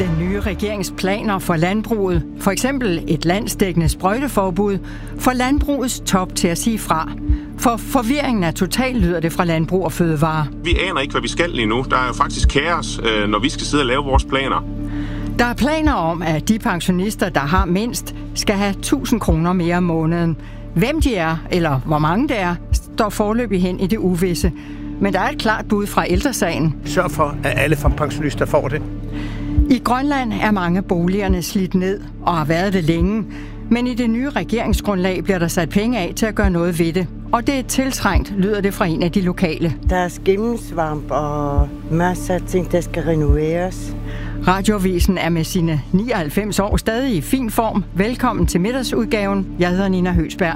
Den nye regerings planer for landbruget, for eksempel et landsdækkende sprøjteforbud, får landbrugets top til at sige fra. For forvirringen er total, lyder det fra Landbrug og Fødevare. Vi aner ikke, hvad vi skal lige nu. Der er jo faktisk kaos, når vi skal sidde og lave vores planer. Der er planer om, at de pensionister, der har mindst, skal have 1.000 kroner mere om måneden. Hvem de er, eller hvor mange det er, står foreløbig hen i det uvisse. Men der er et klart bud fra Ældresagen. Sørg for, at alle pensionister får det. I Grønland er mange boligerne slidt ned og har været det længe. Men i det nye regeringsgrundlag bliver der sat penge af til at gøre noget ved det. Og det er tiltrængt, lyder det fra en af de lokale. Der er skimmelsvamp og masser af ting, der skal renoveres. Radioavisen er med sine 99 år stadig i fin form. Velkommen til middagsudgaven. Jeg hedder Nina Høgsberg.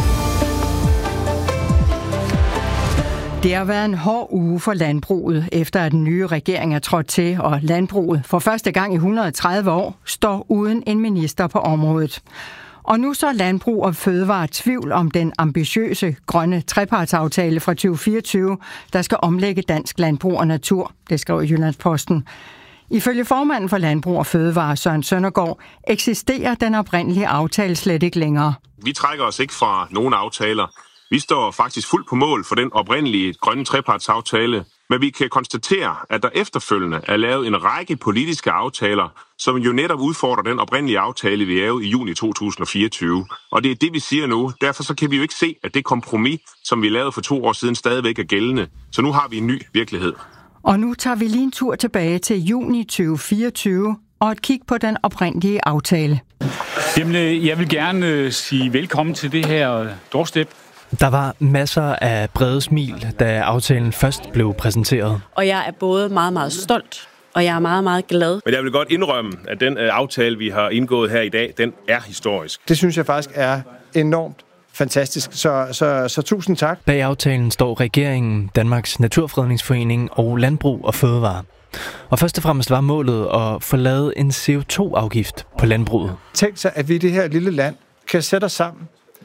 Det har været en hård uge for landbruget, efter at den nye regering er trådt til, og landbruget for første gang i 130 år står uden en minister på området. Og nu så Landbrug og Fødevare tvivl om den ambitiøse grønne trepartsaftale fra 2024, der skal omlægge dansk landbrug og natur, det skriver Jyllandsposten. Ifølge formanden for Landbrug og Fødevare, Søren Søndergaard, eksisterer den oprindelige aftale slet ikke længere. Vi trækker os ikke fra nogen aftaler. Vi står faktisk fuldt på mål for den oprindelige grønne trepartsaftale, men vi kan konstatere, at der efterfølgende er lavet en række politiske aftaler, som jo netop udfordrer den oprindelige aftale, vi lavede i juni 2024. Og det er det, vi siger nu. Derfor så kan vi jo ikke se, at det kompromis, som vi lavede for 2 år siden, stadigvæk er gældende. Så nu har vi en ny virkelighed. Og nu tager vi lige en tur tilbage til juni 2024 og et kig på den oprindelige aftale. Jamen, jeg vil gerne sige velkommen til det her doorstep. Der var masser af brede smil, da aftalen først blev præsenteret. Og jeg er både meget, meget stolt, og jeg er meget, meget glad. Men jeg vil godt indrømme, at den aftale, vi har indgået her i dag, den er historisk. Det synes jeg faktisk er enormt fantastisk. Så tusind tak. Bag aftalen står regeringen, Danmarks Naturfredningsforening og Landbrug og Fødevare. Og først og fremmest var målet at få lavet en CO2-afgift på landbruget. Tænk sig, at vi i det her lille land kan sætte os sammen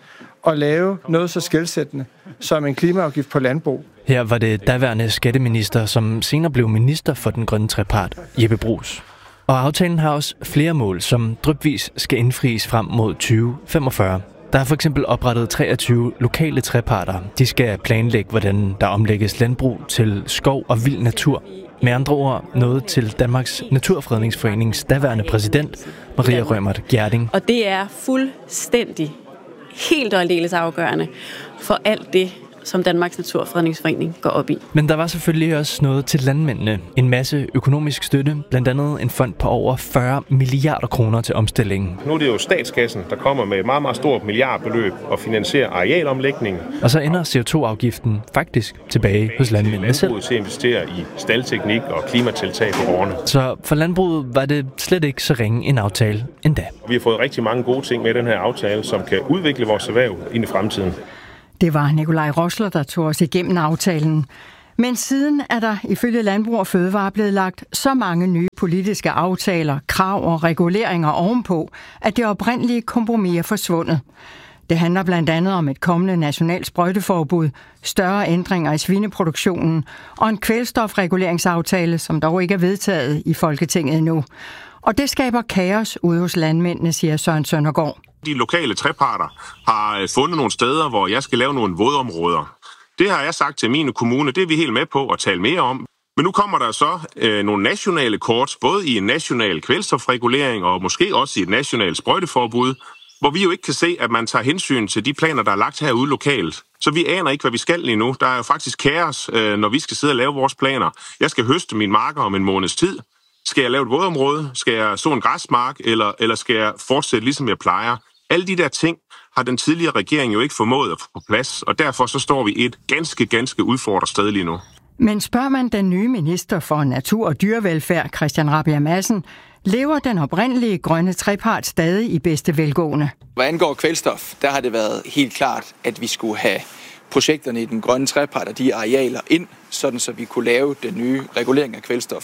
og lave noget så skelsættende som en klimaafgift på landbrug. Her var det daværende skatteminister, som senere blev minister for den grønne trepart, Jeppe Bruus. Og aftalen har også flere mål, som drypvis skal indfries frem mod 2045. Der er for eksempel oprettet 23 lokale treparter. De skal planlægge, hvordan der omlægges landbrug til skov og vild natur. Med andre ord noget til Danmarks Naturfredningsforenings daværende præsident, Maria Rømert Gjerding. Og det er fuldstændig helt og aldeles afgørende for alt det, som Danmarks Naturfredningsforening går op i. Men der var selvfølgelig også noget til landmændene. En masse økonomisk støtte, blandt andet en fond på over 40 milliarder kroner til omstillingen. Nu er det jo statskassen, der kommer med et meget, meget stort milliardbeløb og finansierer arealomlægningen. Og så ender CO2-afgiften faktisk tilbage hos landmændene selv. Landbruget til at investere i staldteknik og klimatiltag på gårdene. Så for landbruget var det slet ikke så ringe en aftale endda. Vi har fået rigtig mange gode ting med den her aftale, som kan udvikle vores erhverv ind i fremtiden. Det var Nikolaj Rosler, der tog os igennem aftalen. Men siden er der ifølge Landbrug og Fødevare blevet lagt så mange nye politiske aftaler, krav og reguleringer ovenpå, at det oprindelige kompromis er forsvundet. Det handler blandt andet om et kommende nationalt sprøjteforbud, større ændringer i svineproduktionen og en kvælstofreguleringsaftale, som dog ikke er vedtaget i Folketinget endnu. Og det skaber kaos ude hos landmændene, siger Søren Søndergaard. De lokale treparter har fundet nogle steder, hvor jeg skal lave nogle vådområder. Det har jeg sagt til mine kommuner, det er vi helt med på at tale mere om. Men nu kommer der så nogle nationale kort, både i en national kvælstofregulering og måske også i et nationalt sprøjteforbud, hvor vi jo ikke kan se, at man tager hensyn til de planer, der er lagt herude lokalt. Så vi aner ikke, hvad vi skal lige nu. Der er jo faktisk kaos, når vi skal sidde og lave vores planer. Jeg skal høste mine marker om en måneds tid. Skal jeg lave et vådområde? Skal jeg så en græsmark? Eller skal jeg fortsætte, ligesom jeg plejer? Alle de der ting har den tidligere regering jo ikke formået at få på plads, og derfor så står vi et ganske udfordret sted lige nu. Men spørger man den nye minister for natur og dyrevelfærd, Christian Rabjerg Madsen, lever den oprindelige grønne trepart stadig i bedste velgående? Hvad angår kvælstof, der har det været helt klart, at vi skulle have projekterne i den grønne trepart og de arealer ind, sådan så vi kunne lave den nye regulering af kvælstof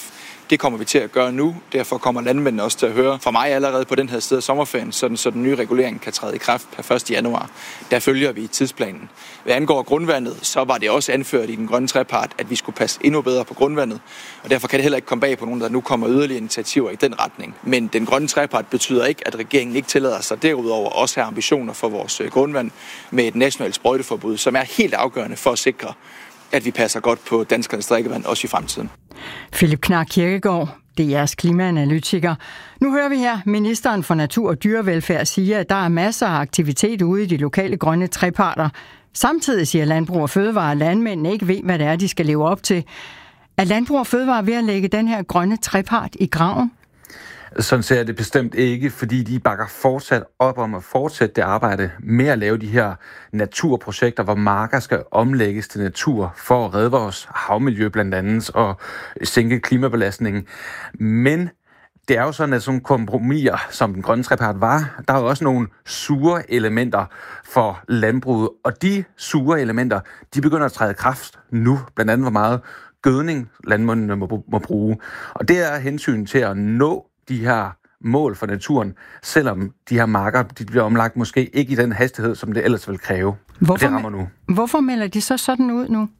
Det kommer vi til at gøre nu. Derfor kommer landmændene også til at høre fra mig allerede på den her side af sommerferien, så den nye regulering kan træde i kraft per 1. januar. Der følger vi tidsplanen. Hvad angår grundvandet, så var det også anført i den grønne trepart, at vi skulle passe endnu bedre på grundvandet. Og derfor kan det heller ikke komme bag på nogen, der nu kommer yderligere initiativer i den retning. Men den grønne trepart betyder ikke, at regeringen ikke tillader sig derudover også have ambitioner for vores grundvand med et nationalt sprøjteforbud, som er helt afgørende for at sikre, at vi passer godt på danskernes drikkevand også i fremtiden. Philip Knark Kirkegaard, DR's klimaanalytiker. Nu hører vi her ministeren for Natur og Dyrevelfærd sige, at der er masser af aktivitet ude i de lokale grønne treparter. Samtidig siger Landbrug og Fødevare, at landmændene ikke ved, hvad det er, de skal leve op til. Er Landbrug og Fødevare ved at lægge den her grønne trepart i graven? Sådan ser jeg det bestemt ikke, fordi de bakker fortsat op om at fortsætte det arbejde med at lave de her naturprojekter, hvor marker skal omlægges til natur for at redde vores havmiljø blandt andet og sænke klimabelastningen. Men det er jo sådan, at sådan kompromiser, som den grønne trepart var, der er jo også nogle sure elementer for landbruget, og de sure elementer, de begynder at træde i kraft nu, blandt andet hvor meget gødning landmændene må bruge. Og det er hensyn til at nå de her mål for naturen, selvom de her marker de bliver omlagt måske ikke i den hastighed, som det ellers vil kræve. Det rammer nu. Hvorfor melder de så sådan ud nu?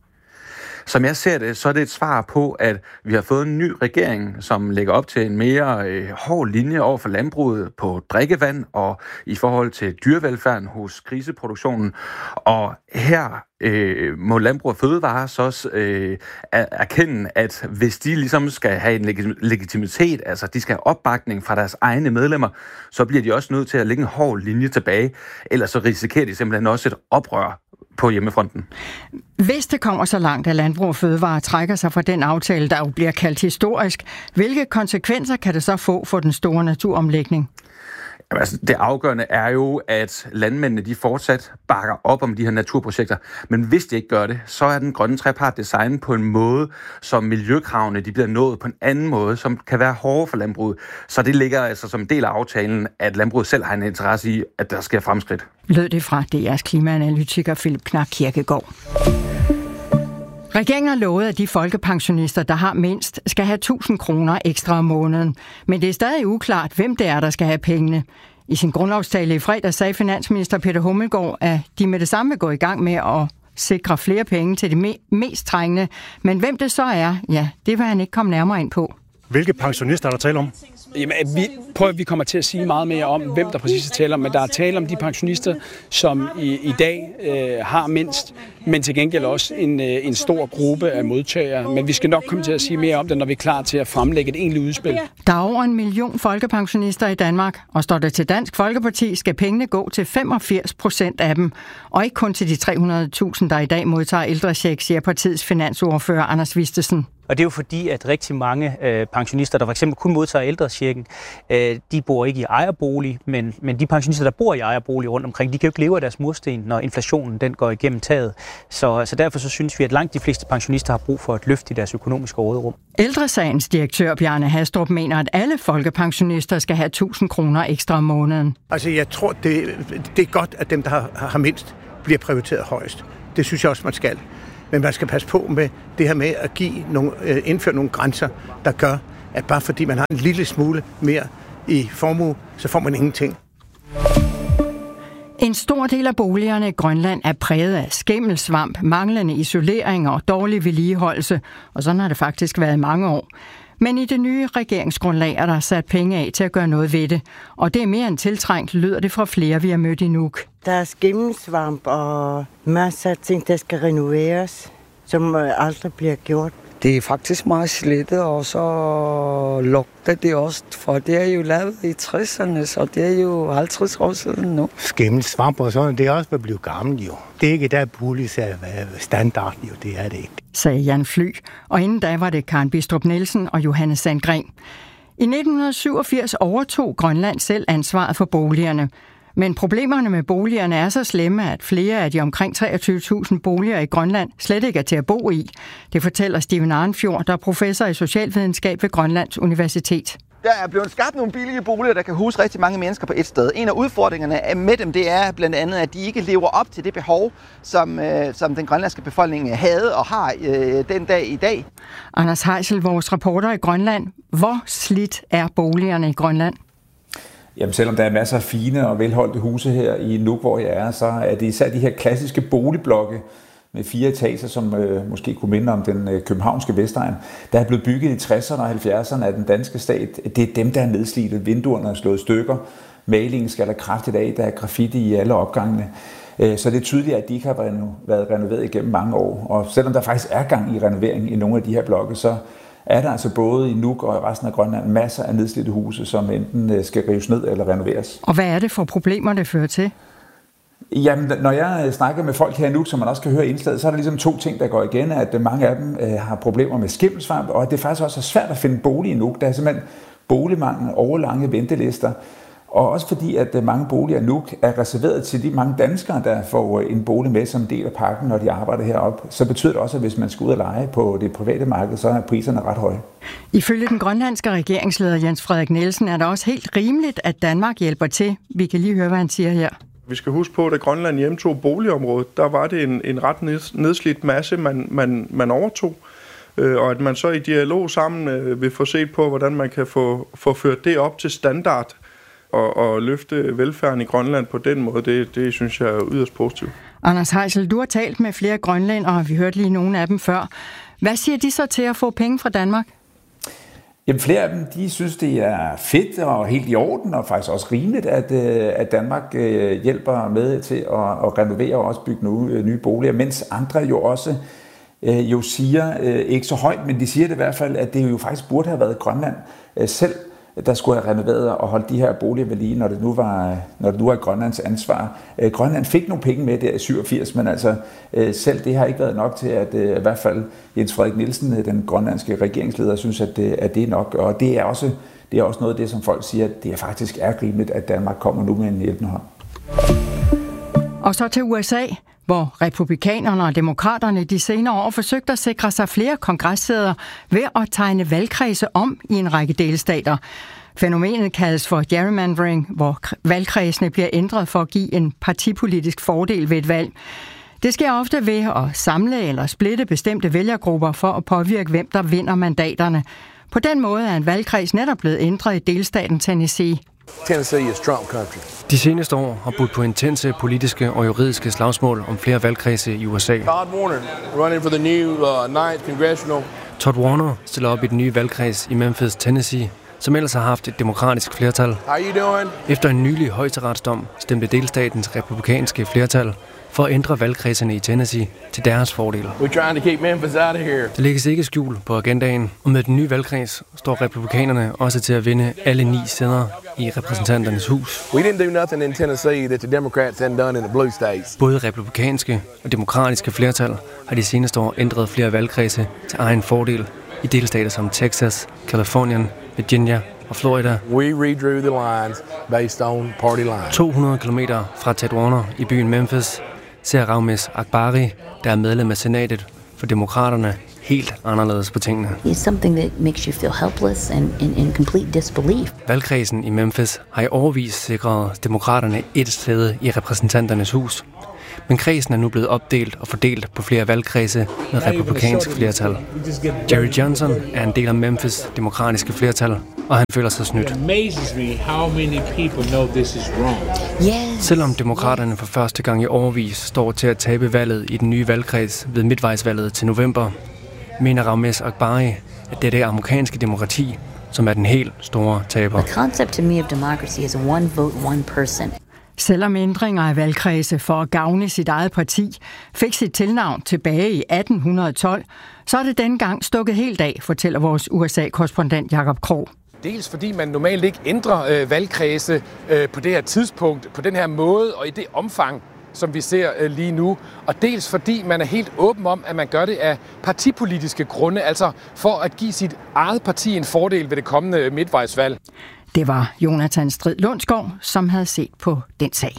Som jeg ser det, så er det et svar på, at vi har fået en ny regering, som lægger op til en mere hård linje over for landbruget på drikkevand og i forhold til dyrevelfærden hos griseproduktionen. Og her må Landbrug og Fødevare så også erkende, at hvis de ligesom skal have en legitimitet, altså de skal have opbakning fra deres egne medlemmer, så bliver de også nødt til at lægge en hård linje tilbage, ellers så risikerer de simpelthen også et oprør på hjemmefronten. Hvis det kommer så langt, at Landbrug og Fødevare trækker sig fra den aftale, der jo bliver kaldt historisk, hvilke konsekvenser kan det så få for den store naturomlægning? Altså, det afgørende er jo, at landmændene de fortsat bakker op om de her naturprojekter. Men hvis de ikke gør det, så er den grønne trepart designet på en måde, som miljøkravene de bliver nået på en anden måde, som kan være hårdere for landbruget. Så det ligger altså som en del af aftalen, at landbruget selv har en interesse i, at der sker fremskridt. Lød det fra DR's klimaanalytiker Philip Knark Kirkegaard. Regeringen har lovet, at de folkepensionister, der har mindst, skal have 1.000 kroner ekstra om måneden. Men det er stadig uklart, hvem det er, der skal have pengene. I sin grundlovstale i fredag sagde finansminister Peter Hummelgaard, at de med det samme vil gå i gang med at sikre flere penge til de mest trængende. Men hvem det så er, ja, det vil han ikke komme nærmere ind på. Hvilke pensionister er der tale om? Jamen, vi kommer til at sige meget mere om, hvem der præcis er tale om, men der er tale om de pensionister, som i dag har mindst, men til gengæld også en stor gruppe af modtagere. Men vi skal nok komme til at sige mere om det, når vi er klar til at fremlægge et egentligt udspil. Der er over 1 million folkepensionister i Danmark, og står det til Dansk Folkeparti, skal pengene gå til 85% af dem, og ikke kun til de 300.000, der i dag modtager ældrecheck, siger partiets finansordfører Anders Vistesen. Og det er jo fordi, at rigtig mange pensionister, der for eksempel kun modtager ældrechecken, de bor ikke i ejerbolig, men de pensionister, der bor i ejerbolig rundt omkring, de kan jo ikke leve af deres mursten, når inflationen den går igennem taget. Så derfor så synes vi, at langt de fleste pensionister har brug for et løft i deres økonomiske råderum. Ældresagens direktør Bjarne Hastrup mener, at alle folkepensionister skal have 1.000 kroner ekstra om måneden. Altså jeg tror, det er godt, at dem, der har mindst, bliver prioriteret højst. Det synes jeg også, man skal. Men man skal passe på med det her med at indføre nogle grænser, der gør, at bare fordi man har en lille smule mere i formue, så får man ingenting. En stor del af boligerne i Grønland er præget af skimmelsvamp, manglende isolering og dårlig vedligeholdelse, og sådan har det faktisk været i mange år. Men i det nye regeringsgrundlag er der sat penge af til at gøre noget ved det, og det er mere end tiltrængt, lyder det fra flere, vi har mødt i Nuuk. Der er skimmelsvamp og masser af ting, der skal renoveres, som aldrig bliver gjort. Det er faktisk meget slettet, og så lugter det også, for det er jo lavet i 60'erne, så det er jo 50 år siden nu. Skimmelsvamp og sådan, det er også blevet gammelt jo. Det er ikke der bolig standard jo, det er det ikke. Sagde Jan Fly, og inden da var det Karen Bistrup Nielsen og Johannes Sandgren. I 1987 overtog Grønland selv ansvaret for boligerne. Men problemerne med boligerne er så slemme, at flere af de omkring 23.000 boliger i Grønland slet ikke er til at bo i. Det fortæller Steven Arnfjord, der er professor i socialvidenskab ved Grønlands Universitet. Der er blevet skabt nogle billige boliger, der kan huse rigtig mange mennesker på et sted. En af udfordringerne med dem, det er blandt andet, at de ikke lever op til det behov, som den grønlandske befolkning havde og har den dag i dag. Anders Heisel, vores reporter i Grønland. Hvor slidt er boligerne i Grønland? Jamen, selvom der er masser af fine og velholdte huse her i Nuuk, hvor jeg er, så er det især de her klassiske boligblokke med 4 etager, som måske kunne minde om den københavnske Vestegn, der er blevet bygget i 60'erne og 70'erne af den danske stat. Det er dem, der er nedslidte. Vinduerne er slået stykker. Malingen skal der kraftigt af. Der er graffiti i alle opgangene. Så det er tydeligt, at de ikke har været renoveret igennem mange år. Og selvom der faktisk er gang i renovering i nogle af de her blokke, så er der altså både i Nuuk og i resten af Grønland masser af nedslidte huse, som enten skal rives ned eller renoveres. Og hvad er det for problemer, det fører til? Jamen, når jeg snakker med folk her i Nuuk, som man også kan høre i indslaget, så er der ligesom 2 ting, der går igen, at mange af dem har problemer med skimmelsvamp, og at det faktisk også er svært at finde bolig i Nuuk. Der er simpelthen boligmangel, overlange ventelister, og også fordi, at mange boliger i Nuuk er reserveret til de mange danskere, der får en bolig med som del af pakken, når de arbejder heroppe. Så betyder det også, at hvis man skal ud og lege på det private marked, så er priserne ret høje. Ifølge den grønlandske regeringsleder Jens Frederik Nielsen er det også helt rimeligt, at Danmark hjælper til. Vi kan lige høre, hvad han siger her. Vi skal huske på, at da Grønland hjemtog boligområdet, der var det en ret nedslidt masse, man overtog. Og at man så i dialog sammen vil få set på, hvordan man kan få ført det op til standard og løfte velfærden i Grønland på den måde, det synes jeg er yderst positivt. Anders Heisel, du har talt med flere grønlændere, og vi hørte lige nogle af dem før. Hvad siger de så til at få penge fra Danmark? Jamen, flere af dem, de synes, det er fedt og helt i orden, og faktisk også rimeligt, at Danmark hjælper med til at renovere og også bygge nye boliger, mens andre jo også siger, ikke så højt, men de siger det i hvert fald, at det jo faktisk burde have været Grønland selv, der skulle have renoveret og holdt de her boliger ved lige, når det nu var Grønlands ansvar. Grønland fik nogle penge med der i 87, men altså selv det har ikke været nok til, at i hvert fald Jens Frederik Nielsen, den grønlandske regeringsleder, synes, at det er nok. Og det er også noget af det, som folk siger, at det faktisk er rimeligt, at Danmark kommer nu med en hjælpende hånd. Og så til USA, hvor republikanerne og demokraterne de senere år forsøgte at sikre sig flere kongressæder ved at tegne valgkredse om i en række delstater. Fænomenet kaldes for gerrymandering, hvor valgkredsene bliver ændret for at give en partipolitisk fordel ved et valg. Det sker ofte ved at samle eller splitte bestemte vælgergrupper for at påvirke, hvem der vinder mandaterne. På den måde er en valgkreds netop blevet ændret i delstaten Tennessee. Tennessee is Trump country. De seneste år har budt på intense politiske og juridiske slagsmål om flere valgkredse i USA. Todd Warner running for the new 9th congressional. Todd Warner stiller op i den nye valgkreds i Memphis, Tennessee, som ellers har haft et demokratisk flertal. How you doing? Efter en nylig højesteretsdom stemte delstatens republikanske flertal for at ændre valgkredserne i Tennessee til deres fordel. We're trying to keep Memphis out of here. Der lægges ikke skjul på agendaen, og med den nye valgkreds står republikanerne også til at vinde alle 9 sæder i repræsentanternes hus. We didn't do nothing in Tennessee that the Democrats hadn't done in the blue states. Både republikanske og demokratiske flertal har de seneste år ændret flere valgkredse til egen fordel i delstater som Texas, Californien, Virginia og Florida. We redrew the lines based on party lines. 200 kilometer fra Ted Warner i byen Memphis ser Raumes Akbari, der er medlem af senatet for demokraterne, helt anderledes på tingene. It's something that makes you feel helpless and in complete disbelief. Valgkredsen i Memphis har i årevis sikret demokraterne et sæde i repræsentanternes hus. Men kredsen er nu blevet opdelt og fordelt på flere valgkredse med republikansk flertal. Jerry Johnson er en del af Memphis' demokratiske flertal, og han føler sig snydt. Selvom demokraterne for første gang i årevis står til at tabe valget i den nye valgkreds ved midtvejsvalget til november, mener Raumes Akbari, at det er det amerikanske demokrati, som er den helt store taber. The concept to me of democracy is one vote, one person. Selvom ændringer af valgkredse for at gavne sit eget parti fik sit tilnavn tilbage i 1812, så er det dengang stukket helt af, fortæller vores USA-korrespondent Jakob Krog. Dels fordi man normalt ikke ændrer valgkredse på det her tidspunkt, på den her måde og i det omfang, som vi ser lige nu. Og dels fordi man er helt åben om, at man gør det af partipolitiske grunde, altså for at give sit eget parti en fordel ved det kommende midtvejsvalg. Det var Jonathan Strid Lundsgaard, som havde set på den sag.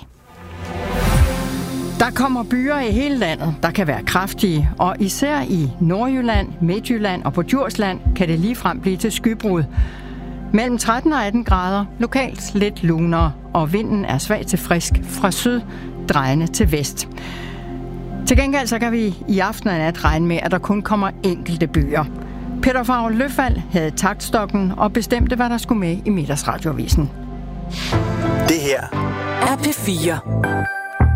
Der kommer byer i hele landet, der kan være kraftige, og især i Nordjylland, Midtjylland og på Djursland kan det ligefrem blive til skybrud. Mellem 13 og 18 grader, lokalt lidt lunere, og vinden er svag til frisk fra syd, drejende til vest. Til gengæld så kan vi i aften og nat regne med, at der kun kommer enkelte byer. Peter Favre Løfald havde taktstokken og bestemte, hvad der skulle med i Middagsradioavisen. Det her er P4.